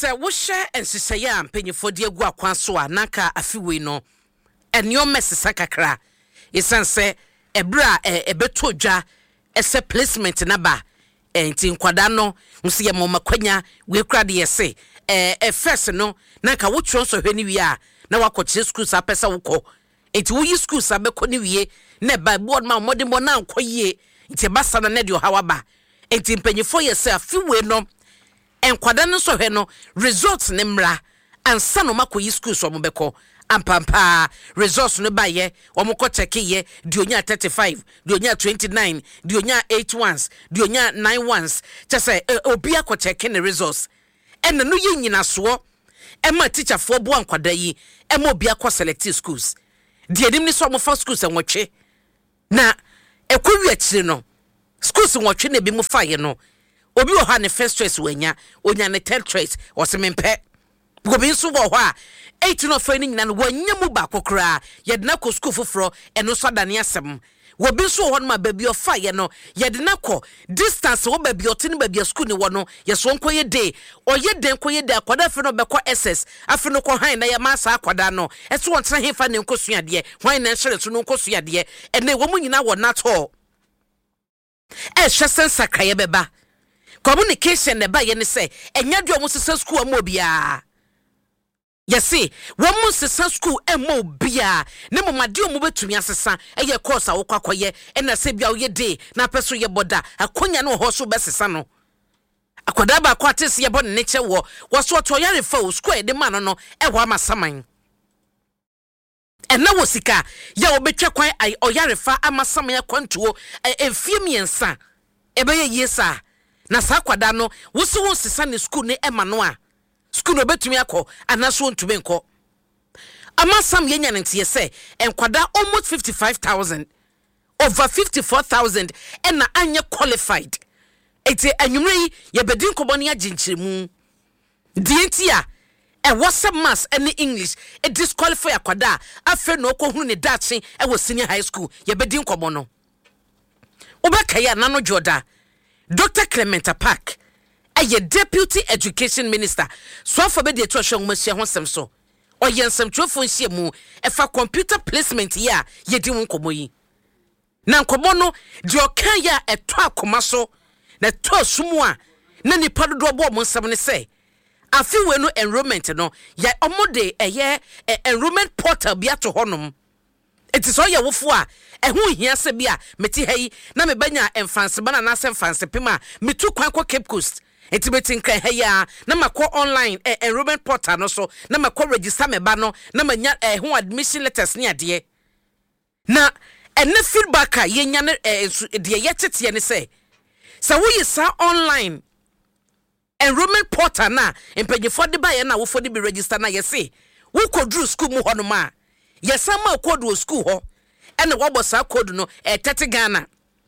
se wo hye enseseye am penyefo de agu akwan so a naka afiwe no enyo mesesa kakra isanse ebra ebeto dwa ese placement na ba enti nkwada no nso ye makwanya we kra de yese first no naka wo tro so hwe ni wi a na wakoche school sa pesa wukọ enti wo yi school sa bekọ ni wie na ba board ma modern mo na nkoyie enti basa na ne de hawa ba enti penyefo yese afiwe no enkwada no so hwe no results ne mra ansa no makoyi school so mo bekọ ampampa results no ba ye omko check ye dionya 35 dionya 29 dionya 81s dionya 91s chese obi akọ check ne results en no ye nyina so ema teacher fo bo ankwada yi ema obi akọ select schools die nim ni so mo fa schools enwotwe na ekọwi akire no schools enwotwe na bi mo fa ye no obi o ha ne first choice wanya onya ne third choice o se mempe gobi nso wo ho a 18 of any nyina no wanya mu ba kokra ye de na ko school foforo eno so dane asem wo bi nso ho no ma ba bi o fa ye no ye de na ko distance wo ba bi o tene ba bi school ni wo no ye so nko ye day o ye den ko ye day akwada fe no be ko ss afi no ko han na ye ma sa akwada no eso won tena hefa ne nko suade hwan na hwere so no nko suade ene wo mu nyina wo na to hwesen sakaye beba communication ne ba ye ne se enya do mo sesa school am obia yesi wo mo sesa school am obia ne mo made o mo betumi asesa eye course a wo kwakoye ena se bia wo ye day na peso ye boda akonya no ho so besesa no akoda ba kwa tese ye bod ne che wo so to yare fa o school de man no e ho amasaman ena wo sika ya wo betwa kwan ai oyare fa amasaman akwantuo enfie miensa ebe ye yesa na sakwada no wusi won sesa ne school ne ema no a school no betumi akọ anaso ntube nkọ amasam yenya ntie se enkwada almost 55,000 over 54,000 ena anye qualified eti anwumre ye bedin kobo ne aginchiremu dientia what's mass any english e disqualify akwada afa no ko hunu ne dachi e senior high school ye bedin kobo no obeka ya nano joda Dr. Clementa Park, a deputy education minister, so for be the tuition monsieur honsem so. Or yen some trofon shemu, if a computer placement ya, ye di wonkomoyi. Nan komono, dio kanya e toa komaso, na to sumwa, na ni padu dobo monsam say. Afi we no enrollment no, ya omode ye enrollment portal bia to honum. It is all your wofua. Ehu hia se bia meti hayi na me banya emfanse bana na se emfanse pema metu kwan kwa Cape Coast eti beti nkan haya na makọ online enrollment portal no so na makọ register me ba no na manya ehu admission letters ni ade na ene feedback a yenya ne de yetete ne se wo yisa online enrollment portal na empanyefo de ba ye na wo fo de be register na yese wo kodru school mu ho no ma yesa ma kodu school ho ene wobosa code no 30 Ghana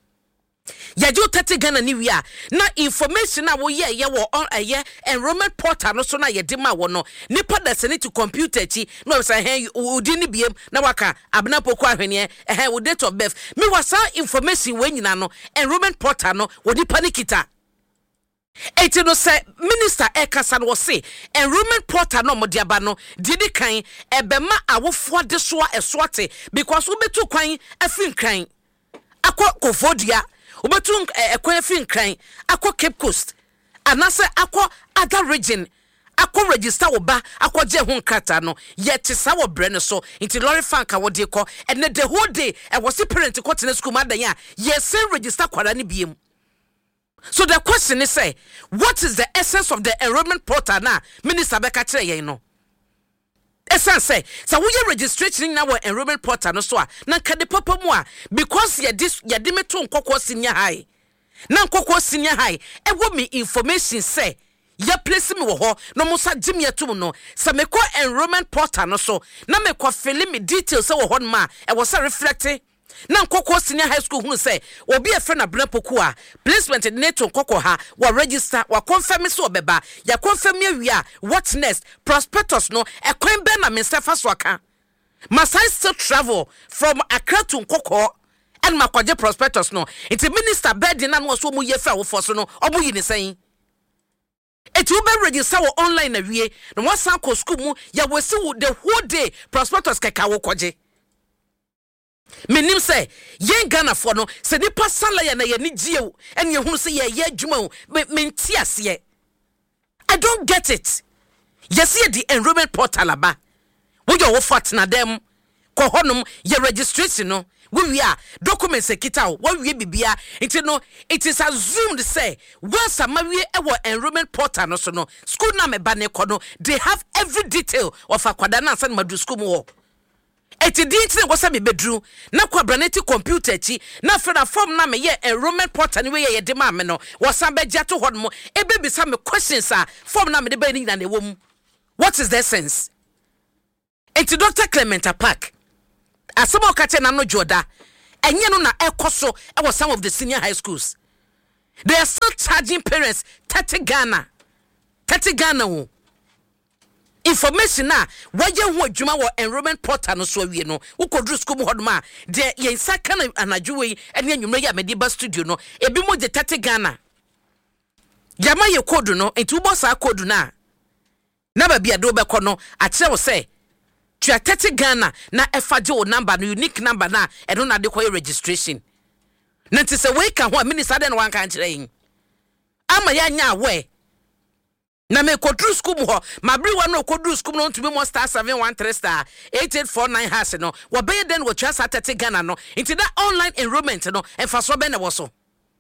yajo 30 Ghana ni wi a na information a wo ye wo on enrollment portal no so na ye de ma wo no nipa da se to computer chi no say he udi ni biem na waka abna poko ahwene wo date of birth me wasa information we nyina no enrollment portal no wo nipa ni kita eti no say minister ekasa no say enrollment portal no mo diaba no didi kan ebema awofo de so esoate because we betu kwan afin kan akọ Kofodia we betu ekwan afin kan akọ Cape Coast anase akọ other region akọ register wo ba akọ je ho nkata no yete sa wo bre no so inti lorry fan ka wo de kọ and the whole day e was parent ko tene school madan ya yes register kwara ne biem. So the question is say, what is the essence of the enrollment portal now? Minister Beka kire yen no. Essence say, so we registration now enrollment portal no so na kade papa mu a because ye de meto nkokọ senior high. Na nkokọ senior high, e wo me information say, ya place me wo ho no mo sa gym yetum no. Sa me ko enrollment portal no so, na me ko fill me details say wo ho ma, e wo say reflect na nkokọ senior high school hunu say obi e friend abna poku a placement neto nkokọ ha wa register wa confirm so obeba ya confirm wi a what next prospectus no e kwen be na minister faso aka must I still travel from Accra to nkokọ and makwaje prospectus no it's minister bed na no so mu ye fa wo so no obo yi ne sen Eti ube register wo online na wie na wasan ko school mu ya wasi the whole day prospectus keka wo koje. Menim say yen Ghana for no se nipa sala ya na ye ni gie wo ene ye hunu se ye adwuma wo menti ase. I don't get it. Yes ye the enrollment portal aba. Wo yo wo fat na dem ko honum ye registration no. We are documents ekita wo we bibia nti no it is assumed say once amawie ewo enrollment portal no so no school na me ba ne kono they have every detail of akwada na san madu school mo eti di nti go say me bedru na kwabraneti computer chi na fera form na me ye enrollment portal ni we ye de ma me no wo san be gya to hodmo e be bisa me questions a form na me de ba ni na ne wo mu. What is the sense? Eti Dr. Clement Park asemo kache na no joda enye no na ekoso e was some of the senior high schools. They are still charging parents 30 Ghana wo information na waje ho adwuma wo enrollment portal no so awie no ukodru school mu hodoma de yen saka na anadwo ene anwumre ya mediba studio no ebi mo de 30 Ghana jama ye code no enti ubo sa code na ba bia do be kono a kire wo say tua 30 Ghana na efaje o number no unique number na eno na de koye registration na nti se we ka ho minister de no wan kan kire yin ama ya nya we na me kodru school mu ho mabri wa no kodru school no ntumi mo star 713 star 8849 hash no wo be den wo tua 30 Ghana no nti that online enrollment no enfa so be ne wo so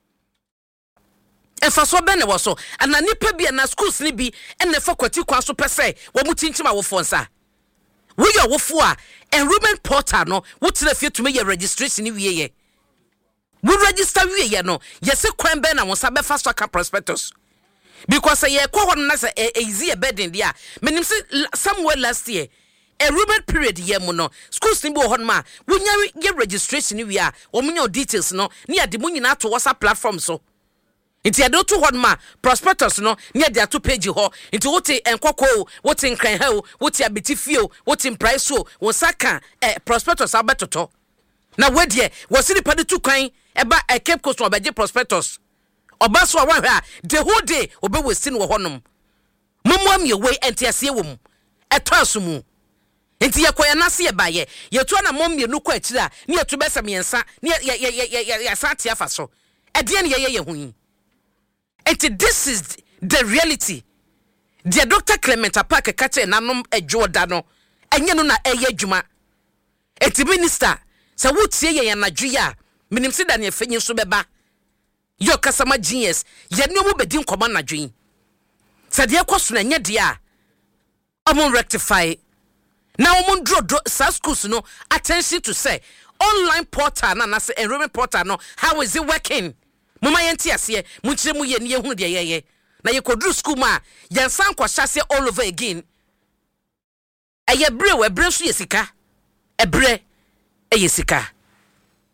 ana nipa bia na schools ni bi enne faculty kwa so pese wo mutinchima wo fonsa we your wofo a enrollment portal no wotre fie to me your registration ni wie ye we register wie ye no yese kwan be na wo sa be fast track prospectus because ye ko hon na say easy e burden dia menim say somewhere last year enrollment period ye mu no schools ni bi hon ma wo nya ye registration ni wie a wo nya details no ne ade mu nyina to WhatsApp platform so inti ade to hon ma prospectus no ne ade ato page ho inti wote enkoko wote nkran ha wote abetifio wote price so wo saka prospectus abetoto na wedie wo siri pade tu kwan eba Cape Coast no beje prospectus obaso wa hwa the whole day obe westin wo honom momam ye we enti ase wo mu eto asomu inti yakoya nase ye baye yetu na momie nu kwa akira ne yetu besam yensa ne ya sate afa so ede ne ye hu. And this is the reality. The Dr. Clement Park kate nanom ejoda no. Enye no na eye adwuma. Eti minister, sa wotie ye yanadwu ya, minim se da ne afenyi so beba. Yo kasama genius, ye ne omo bedi nkoma nadwen. Sa de ekoso na nye de a. Omo rectify. Na omo dro sa schools no attention to say online portal na say enrollment portal no, how is it working? Mama yenti ase munchire mu ye ne ye hunu de ye na ye kodru school ma ye san kwa hyase all over again eye bre we bre so ye sika ebre eye sika